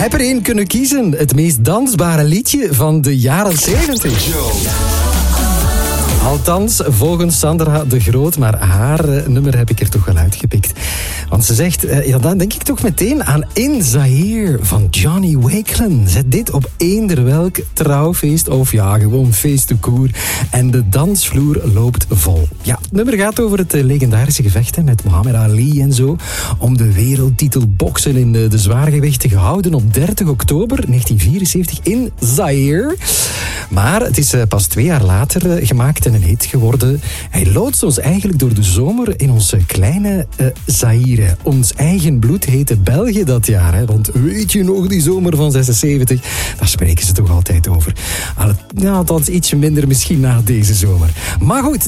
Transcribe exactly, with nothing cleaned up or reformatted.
heb er één kunnen kiezen. Het meest dansbare liedje van de jaren zeventig. Althans, volgens Sandra de Groot, maar haar uh, nummer heb ik er toch wel uitgepikt. Want ze zegt, uh, ja, dan denk ik toch meteen aan In Zaire van Johnny Wakelin. Zet dit op eender welk trouwfeest of ja, gewoon feest de koer. En de dansvloer loopt vol. Ja, het nummer gaat over het uh, legendarische gevecht hè, met Muhammad Ali en zo. Om de wereldtitel boksen in de, de zwaargewichten gehouden op dertig oktober negentien vierenzeventig in Zaire. Maar het is uh, pas twee jaar later uh, gemaakt en een hit geworden. Hij loodst ons eigenlijk door de zomer in ons kleine uh, Zaire. Ons eigen bloed heette België dat jaar. Hè? Want weet je nog die zomer van zesenzeventig? Daar spreken ze toch altijd over. Al, ja, althans ietsje minder misschien na deze zomer. Maar goed.